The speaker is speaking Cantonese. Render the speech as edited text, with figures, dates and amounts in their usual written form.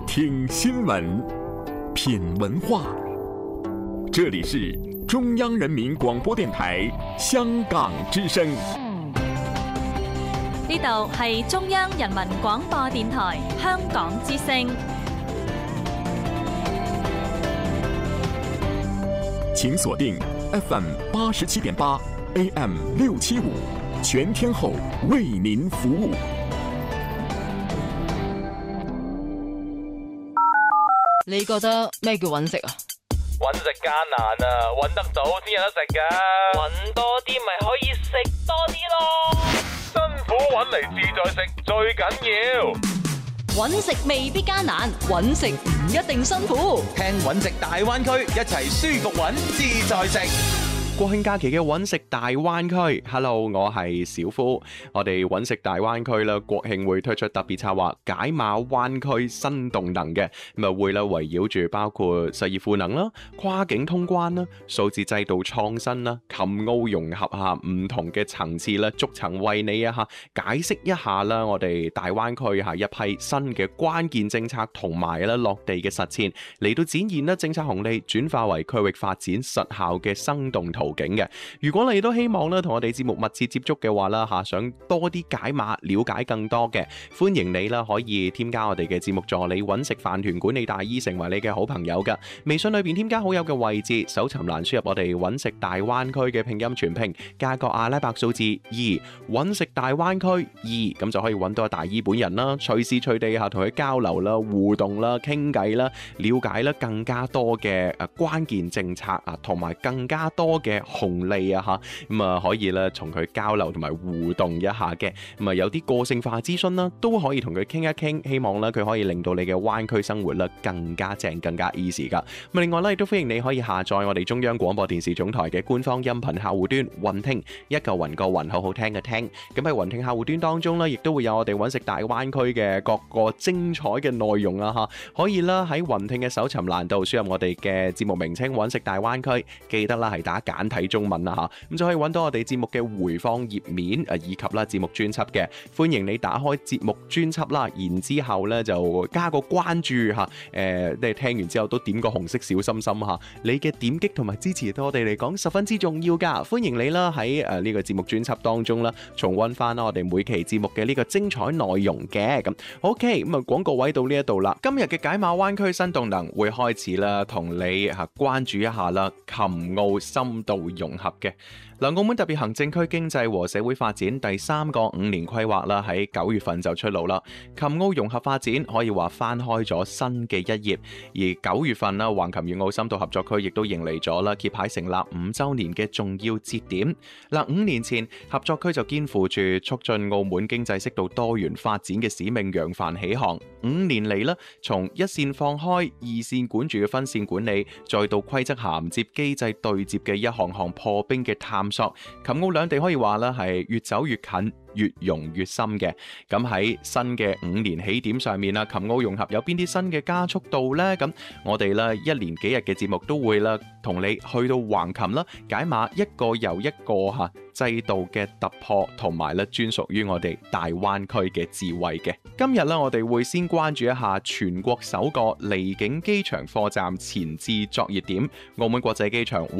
聽新聞，品文化。這裡是中央人民廣播電台香港之聲。 呢度係中央人民廣播電台香港之聲。 請鎖定 FM 87.8 AM 675，全天候為您服務。 你覺得咩叫揾食啊？ 揾食艱難啊，揾得到先有得食㗎。揾多啲咪可以食多啲咯。辛苦揾嚟自在食最緊要。 揾食未必艱難，揾食唔一定辛苦。 聽揾食大灣區，一齊舒服揾，自在食。國慶假期嘅揾食大灣區 ，Hello， 我係小夫。我哋揾食大灣區啦，國慶會推出特別策劃解碼灣區新動能嘅，咁啊會啦圍繞住包括實業賦能啦、跨境通關啦、數字制度創新啦、琴澳融合下唔同嘅層次啦，逐層為你啊嚇解釋一下啦，我哋大灣區係一批新嘅關鍵政策同埋啦落地嘅實踐嚟到展現啦政策紅利轉化為區域發展實效嘅生動途徑嘅。如果你都希望咧同我哋節目密切接觸嘅話啦嚇，想多啲解碼了解更多嘅，歡迎你啦可以添加我哋嘅節目助理揾食飯團管理大姨成為你嘅好朋友噶。微信裏邊添加好友嘅位置，搜尋欄輸入我哋揾食大灣區嘅拼音全拼加個阿拉伯數字2，揾食大灣區2，咁就可以揾到大姨本人啦，隨時隨地嚇同佢交流啦、互動啦、傾偈啦、了解啦更加多嘅關鍵政策啊，同埋更加多嘅紅利啊吓，咁啊可以咧同佢交流同埋互動一下嘅，咁啊有啲個性化諮詢啦，都可以同佢傾一傾，希望咧佢可以令到你嘅灣區生活咧更加正、更加 easy 噶。咁另外咧亦都歡迎你可以下載我哋中央廣播電視總台嘅官方音頻客戶端雲聽，一個雲個雲，好好聽嘅聽。咁喺雲聽客戶端當中咧，亦都會有我哋揾食大灣區嘅各個精彩嘅內容啊吓，可以啦喺雲聽嘅搜尋欄度輸入我哋嘅節目名稱揾食大灣區，記得啦係打簡體中文啦吓，咁就可以揾到我哋節目嘅回放頁面以及啦節目專輯嘅。歡迎你打開節目專輯啦，然之後咧就加個關注吓，你聽完之後都點個紅色小心心吓，你嘅點擊同埋支持對我哋嚟講十分之重要噶。歡迎你啦喺呢個節目專輯當中啦，重溫翻啦我哋每期節目嘅呢個精彩內容嘅。咁 OK， 咁啊廣告位到呢一度啦，今日嘅解碼灣區新動能會開始啦，同你關注一下啦，琴澳深度融合嘅。澳門特別行政區經濟和社會發展第3個5年規劃啦，喺9月份就出爐啦。琴澳融合發展可以話翻開咗新嘅一頁，而9月份啦，橫琴粵澳深度合作區亦都迎嚟咗啦揭牌成立5週年嘅重要節點。5年前合作區就肩負住促進澳門經濟適度多元發展嘅使命，揚帆起航。5年嚟啦，從一線放開、二線管住嘅分線管理，再到規則銜接、機制對接嘅一項項破冰嘅探索，琴澳兩地可以話啦係越走越近，越融越深嘅。咁喺新嘅5年起點上面啦，琴澳融合有邊啲新嘅加速度呢？咁我哋啦1連幾日嘅節目都會啦同你去到橫琴啦，解碼一個又一個制度嘅突破，同埋咧專屬於我哋大灣區嘅智慧嘅。今日咧我哋會先關注一下全國首個離境機場貨站前置作業點——澳門國際機場